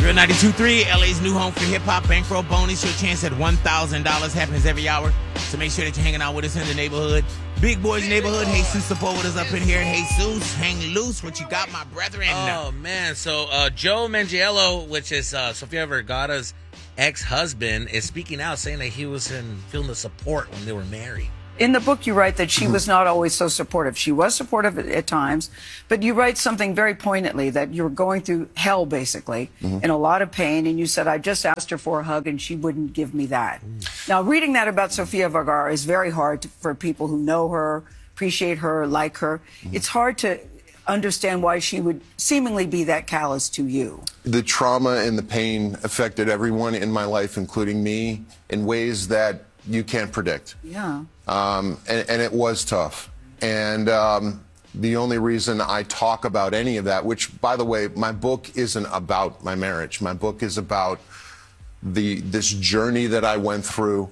Real 92.3, LA's new home for hip-hop. Bankroll bonus. Your chance at $1,000 happens every hour. So make sure that you're hanging out with us in the neighborhood. Big Boys Neighborhood. Jesus support with us up in here. Jesus, hang loose. What you got, my brethren? Oh, man. So Joe Manganiello, which is Sofia Vergara's ex-husband, is speaking out, saying that he was feeling the support when they were married. In the book, you write that she was not always so supportive. She was supportive at times, but you write something very poignantly that you were going through hell, basically, in a lot of pain, and you said, I just asked her for a hug, and she wouldn't give me that. Now, reading that about Sofia Vergara is very hard for people who know her, appreciate her, like her. It's hard to understand why she would seemingly be that callous to you. The trauma and the pain affected everyone in my life, including me, in ways that you can't predict. Yeah. And it was tough. And the only reason I talk about any of that, which, by the way, my book isn't about my marriage. My book is about this journey that I went through.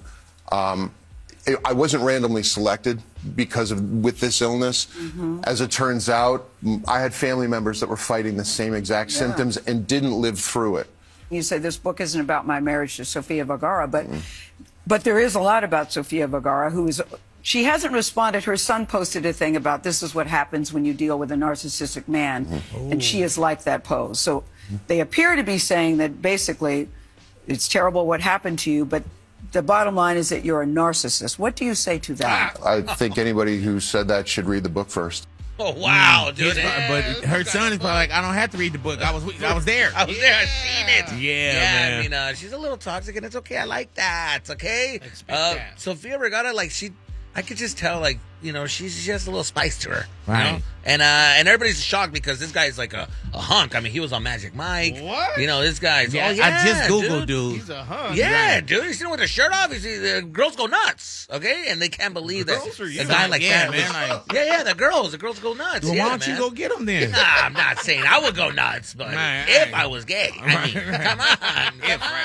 I wasn't randomly selected with this illness. As it turns out, I had family members that were fighting the same exact symptoms and didn't live through it. You say this book isn't about my marriage to Sofia Vergara, but there is a lot about Sofia Vergara, she hasn't responded. Her son posted a thing about this is what happens when you deal with a narcissistic man, and she is like that pose. So they appear to be saying that basically it's terrible what happened to you, but the bottom line is that you're a narcissist. What do you say to that? I think anybody who said that should read the book first. Oh, wow, dude. But her son is probably like, I don't have to read the book. I was there. I was there. I seen it. Yeah, man. I mean, she's a little toxic, and it's okay. I like that. Okay? Sofia Vergara, I could just tell, she has a little spice to her. Right. You know? And everybody's shocked because this guy's like a hunk. I mean, he was on Magic Mike. What? This guy's, I just Googled, dude. He's a hunk. Yeah, dude. He's sitting with his shirt off. The girls go nuts, okay? And they can't believe that a guy like that. Man, the girls go nuts. Well, why don't you go get them then? Nah, I'm not saying I would go nuts, but if I was gay, I mean, come on.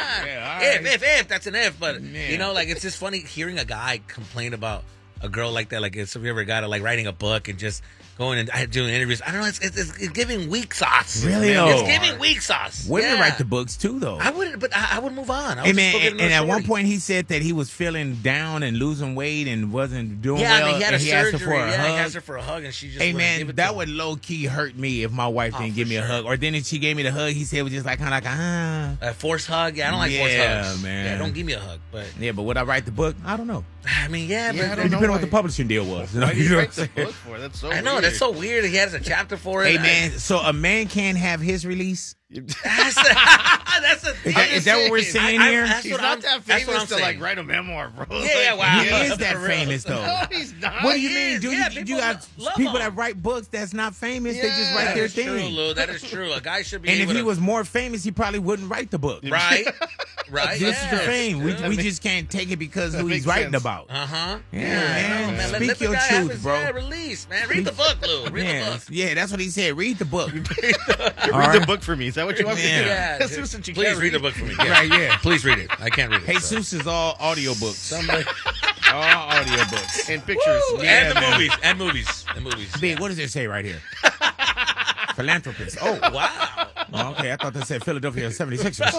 If, that's an if. But, it's just funny hearing a guy complain about a girl like that, if Sofia Vergara, writing a book and just going and doing interviews. I don't know, it's giving weak sauce. Really? It's giving weak sauce. Women write the books too, though. I wouldn't, but I would move on. Hey, man, and at one point he said that he was feeling down and losing weight and wasn't doing well. Yeah, he had a surgery. He asked her for a hug, and she just Hey, man, that would low-key hurt me if my wife didn't give me a hug. Or then if she gave me the hug, he said it was just kind of a forced hug? Yeah, I don't like forced hugs. Man. Yeah, don't give me a hug. But would I write the book? I don't know. I mean, but it depends on what the publishing deal was. Why do you write the book for? That's so weird. I know, that's so weird. He has a chapter for it. Hey, man, so a man can't have his release? That's the thing. Is that what we're saying here? He's not that famous to write a memoir, bro. Yeah, wow. He is that famous, though. No, he's not. What do you mean, dude? Yeah, you got people that write books that's not famous. They just write their thing. True, Lou. That is true. A guy should be And able if he was more famous, he probably wouldn't write the book. Right. This is the fame. We just can't take it because who he's writing about. Uh-huh. Yeah, man. Let Speak the your guy truth, have bro. his release, man. Read the book, Lou. Read the book. Yeah, that's what he said. Read the book. Read the book for me. Is that what you want me to do? Yeah. Since you Please can't read the book for me. Right, yeah. Please read it. I can't read it. Jesus is all audiobooks. All audiobooks. And pictures. And the movies. And movies. Big, what does it say right here? Philanthropist. Oh, wow. Oh, okay, I thought that said Philadelphia 76ers.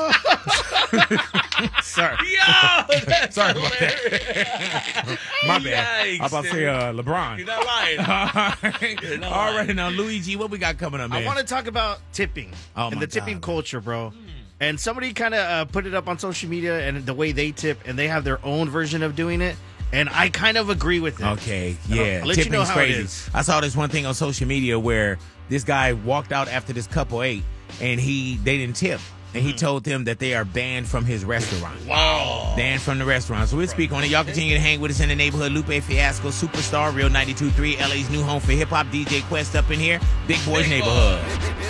Sorry. Yo, that's Sorry about that. My bad. Yikes, I'm about to say LeBron. You're not lying. All right, now, Luigi, what we got coming up, man? I want to talk about tipping and the tipping culture, bro. And somebody kind of put it up on social media and the way they tip, and they have their own version of doing it. And I kind of agree with it. Okay, yeah. I'll let you know how crazy. it is. I saw this one thing on social media where this guy walked out after this couple ate, and they didn't tip. And he told them that they are banned from his restaurant. Wow. Banned from the restaurant. So we'll speak on it. Y'all continue to hang with us in the neighborhood. Lupe Fiasco, Superstar, Real 92.3, LA's new home for hip-hop. DJ Quest up in here. Big Boys Neighborhood.